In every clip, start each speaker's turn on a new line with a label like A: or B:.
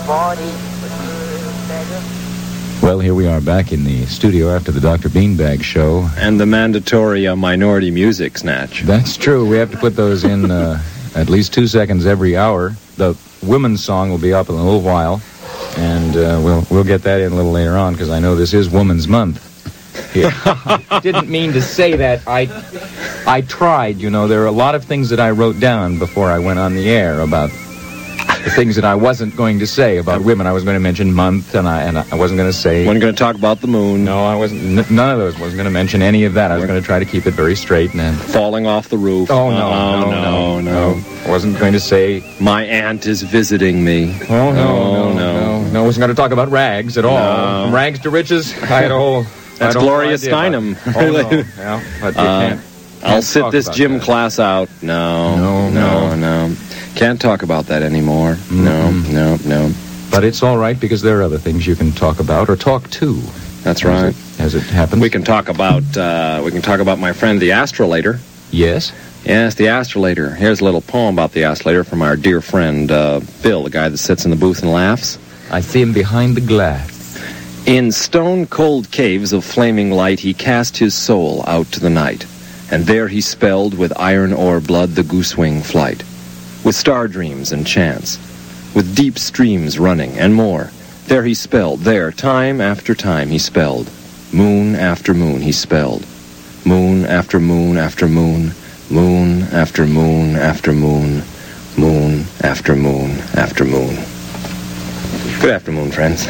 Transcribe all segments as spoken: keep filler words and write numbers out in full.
A: Well, here we are back in the studio after the Doctor Beanbag show.
B: And the mandatory uh, minority music snatch.
A: That's true. We have to put those in uh, at least two seconds every hour. The women's song will be up in a little while, and uh, we'll we'll get that in a little later on, because I know this is Women's Month. Yeah. Didn't mean to say that. I I tried, you know. There are a lot of things that I wrote down before I went on the air about the things that I wasn't going to say about women. I was going to mention month, and I and I wasn't going to say...
B: Wasn't going to talk about the moon.
A: No, I wasn't. N- none of those. Wasn't going to mention any of that. I was going to try to keep it very straight. And then
B: falling off the roof.
A: Oh, no,
B: oh,
A: no, no, no, no. I wasn't going to say...
B: My aunt is visiting me.
A: Oh, no,
B: oh,
A: no, no, no. No, I wasn't going to talk about rags at all.
B: No.
A: From rags to riches, I had a whole...
B: That's Gloria Steinem.
A: Oh, no. Yeah, but you
B: uh,
A: can't,
B: I'll
A: can't
B: sit this gym
A: that.
B: class out. No,
A: no,
B: no, no, no. Can't talk about that anymore. Mm-hmm. No, no, no.
A: But it's all right, because there are other things you can talk about or talk to.
B: That's right.
A: As it, as it happens.
B: We can talk about uh, we can talk about my friend the astrolator.
A: Yes.
B: Yes, the astrolator. Here's a little poem about the astrolator from our dear friend uh, Bill, the guy that sits in the booth and laughs.
A: I see him behind the glass.
B: In stone-cold caves of flaming light, he cast his soul out to the night, and there he spelled with iron ore blood the goose-wing flight, with star dreams and chants, with deep streams running and more. There he spelled, there, time after time he spelled, moon after moon he spelled, moon after moon after moon, moon after moon after moon, moon after moon after moon. Good afternoon, friends.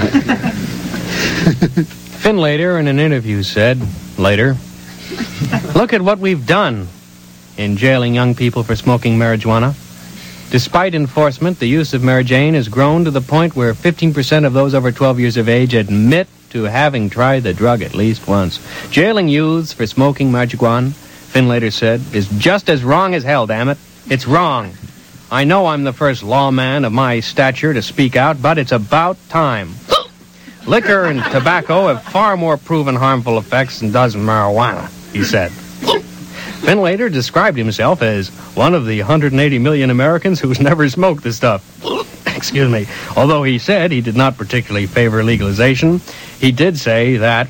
C: Finlater, in an interview, said, later, "Look at what we've done in jailing young people for smoking marijuana. Despite enforcement, the use of Mary Jane has grown to the point where fifteen percent of those over twelve years of age admit to having tried the drug at least once. Jailing youths for smoking marijuana," Finlater said, "is just as wrong as hell, damn it. It's wrong. I know I'm the first lawman of my stature to speak out, but it's about time. Liquor and tobacco have far more proven harmful effects than does marijuana," he said. Finlater described himself as one of the one hundred eighty million Americans who's never smoked the stuff. Excuse me. Although he said he did not particularly favor legalization, he did say that,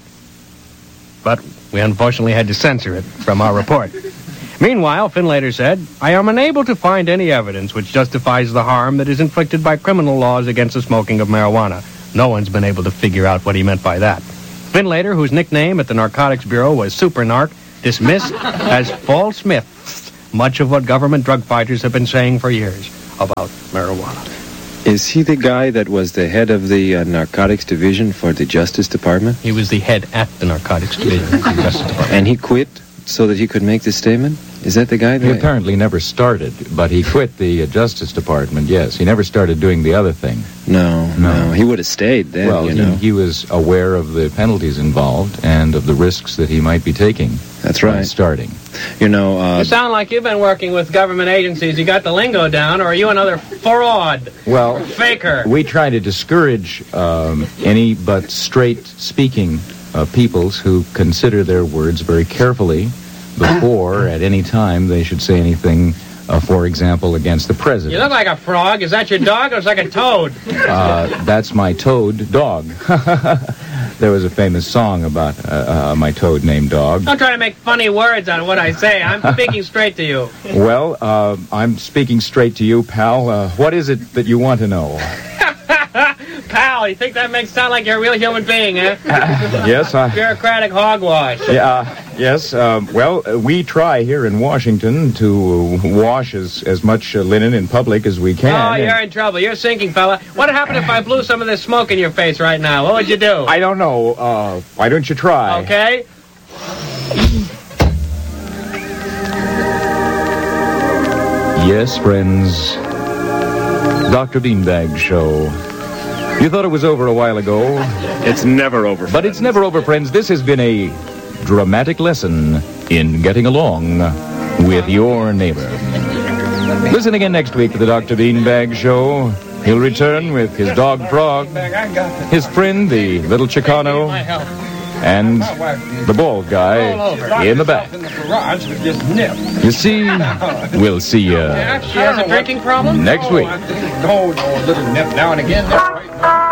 C: but we unfortunately had to censor it from our report. Meanwhile, Finlater said, "I am unable to find any evidence which justifies the harm that is inflicted by criminal laws against the smoking of marijuana." No one's been able to figure out what he meant by that. Finlater, whose nickname at the Narcotics Bureau was Super Narc, dismissed as false myths much of what government drug fighters have been saying for years about marijuana.
B: Is he the guy that was the head of the uh, narcotics division for the Justice Department?
C: He was the head at the narcotics division of the Justice Department.
B: And he quit so that he could make this statement? Is that the guy that...
A: He apparently never started, but he quit the uh, Justice Department, yes. He never started doing the other thing.
B: No, no. no. He would have stayed then,
A: well,
B: you
A: he,
B: know.
A: he was aware of the penalties involved and of the risks that he might be taking.
B: That's right.
A: Starting.
B: You know, uh...
C: You sound like you've been working with government agencies. You got the lingo down, or are you another fraud?
A: Well...
C: Faker.
A: We try to discourage um, any but straight-speaking uh, peoples who consider their words very carefully before, at any time, they should say anything, uh, for example, against the president.
C: You look like a frog. Is that your dog, or is that like a toad?
A: Uh, that's my toad dog. There was a famous song about uh, uh, my toad named Dog.
C: Don't try to make funny words out of what I say. I'm speaking straight to you.
A: Well, uh, I'm speaking straight to you, pal. Uh, what is it that you want to know?
C: Pal, you think that makes sound like you're a real human being, eh?
A: Uh, yes, I...
C: Bureaucratic hogwash.
A: Yeah, yes. Uh, well, uh, we try here in Washington to wash as, as much uh, linen in public as we can.
C: Oh, you're in trouble. You're sinking, fella. What would happen if I blew some of this smoke in your face right now? What would you do?
A: I don't know. Uh, why don't you try?
C: Okay.
A: Yes, friends. Doctor Beanbag Show. You thought it was over a while ago.
B: It's never over,
A: But it's never over, friends. This has been a dramatic lesson in getting along with your neighbor. Listen again next week to the Doctor Beanbag Show. He'll return with his dog Frog, his friend, the little Chicano, and the bald guy in the back. You see, we'll see you
C: She has a drinking problem?
A: next week.
D: No, no, a little nip now and again.